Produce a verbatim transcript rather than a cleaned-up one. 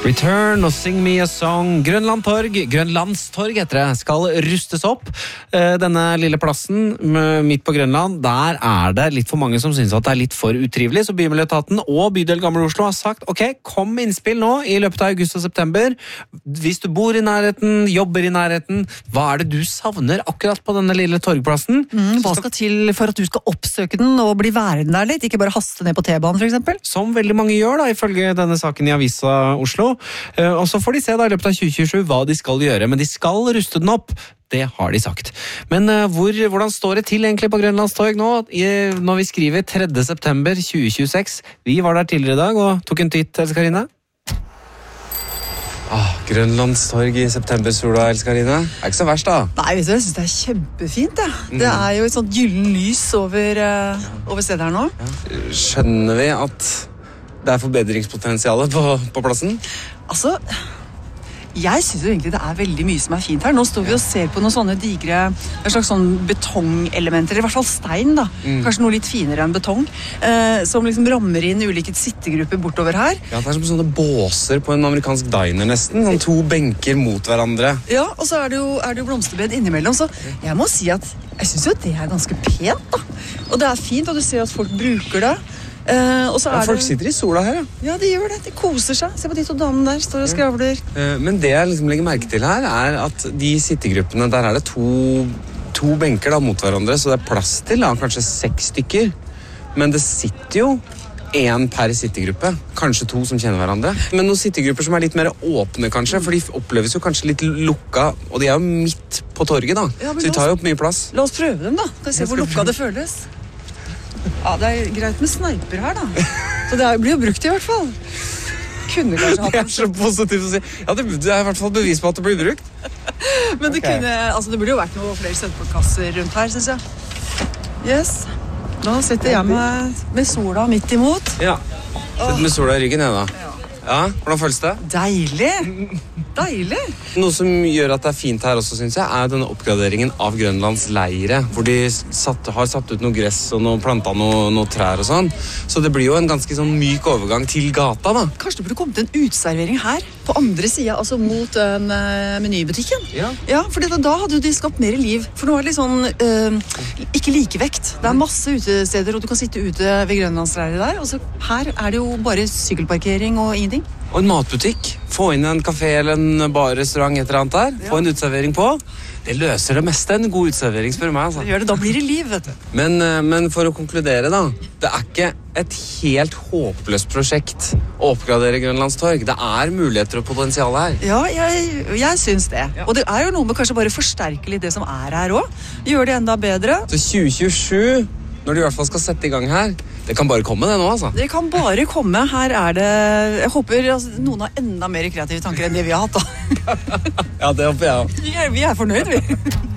Return og Sing Me a Song. Grønland Torg, Grønlandstorg heter det, skal rustes opp. Denne lille plassen midt på Grønland, der er det litt for mange som synes at det er litt for utrivelig, så Bymiljøetaten og Bydel Gamle Oslo har sagt, ok, kom med innspill nå i løpet av august og september. Hvis du bor i nærheten, jobber i nærheten, hva er det du savner akkurat på denne lille torgplassen? Mm, hva skal til for at du skal oppsøke den og bli værende der litt, ikke bare haste ned på T-banen for eksempel? Som veldig mange gjør da, ifølge denne saken i Avisa Oslo. Og så får de se da i løpet av tjue tjuesju hva de skal gjøre, men de skal ruste den opp. Det har de sagt. Men uh, hvor, hvordan står det til egentlig på Grønlandstorg nå, i, når vi skriver tredje september tjue tjueseks? Vi var der tidligere i dag og tok en titt, Else Karine. Ah, Grønlandstorg i septembersola, Else Karine. Det er ikke så verst da. Nei, vet du, jeg synes det er kjempefint. Ja. Mm. Det er jo et sånt gyllen lys over, uh, over stedet her nå. Ja. Skjønner vi at det er forbedringspotensialet på, på plassen? Altså, jeg synes jo egentlig det er veldig mye som er fint her. Nå står vi og ser på noen sånne digre, en slags sånn betongelementer, eller i hvert fall stein da. Mm. Kanskje noe litt finere enn betong, eh, som liksom rammer inn ulike sittegrupper bortover her. Ja, det er som sånne båser på en amerikansk diner nesten, sånn to benker mot hverandre. Ja, og så er det jo, er det jo blomsterbed innimellom, så jeg må si at jeg synes jo det er ganske pent da. Og det er fint, og du ser at folk bruker det. Uh, og så ja, er folk det... sitter i sola her, ja. Ja, de gjør det. De koser seg. Se på de to damene der, står og skravler. Uh, men det jeg liksom legger merke til her, er at de sittegruppene, der er det to, to benker da, mot hverandre, så det er plass til da, kanskje seks stykker. Men det sitter jo en per sittegruppe, kanskje to som kjenner hverandre. Men noen sittegrupper som er litt mer åpne, kanskje, for de oppleves jo kanskje litt lukka, og de er jo midt på torget, da. Ja, så de tar jo opp mye plass. La oss prøve dem, da. Skal vi se hvor lukka det føles. Ja, det er greit med sniper her, da. Så det blir jo brukt i hvert fall. Kunne kanskje hatt det. Er så positivt å si. Ja, det er i hvert fall bevis på at det blir brukt. Men det okay. kunne, altså det burde jo vært noe flere sendeportkasser rundt her, synes jeg. Yes. Da sitter jeg med, med sola midt imot. Ja, sitter med sola i ryggen, jeg da. Ja. Ja, hvordan føles det? Deilig! Deilig! Noe som gjør at det er fint her også, synes jeg, er denne oppgraderingen av Grønlands leire, hvor de satt, har satt ut noe gress og noe, planta noe, noe trær og sånn. Så det blir jo en ganske sånn myk overgang til gata, da. Kanskje det burde kommet en utservering her, på andre siden, altså mot den uh, menybutikken. Ja. Ja, for da hadde jo de skapt mer liv. For nå er det litt sånn, uh, ikke likevekt. Det er masse utesteder, og du kan sitte ute ved Grønlandsleiret der, og så her er det jo bare sykkelparkering og ingenting. Og en matbutikk. Få inn en kafé eller en bar-restaurant et eller annet der. Ja. Få en utservering på. Det løser det meste, en god utservering, spør meg. Altså. Det gjør det, da blir det liv, vet du. Men, men for å konkludere da, det er ikke et helt håpløst prosjekt å oppgradere Grønlandstorg. Det er muligheter og potensial her. Ja, jeg, jeg synes det. Ja. Og det er jo noe med kanskje bare forsterke litt det som er her også. Gjør det enda bedre. Så tjue tjuesju, når de i hvert fall skal sette i gang her, det kan bare komme det nå, altså. Det kan bare komme. Her er det... Jeg håper altså, noen har enda mer kreative tanker enn det vi har hatt, da. Ja, det håper jeg også. Vi er, vi er fornøyd, vi.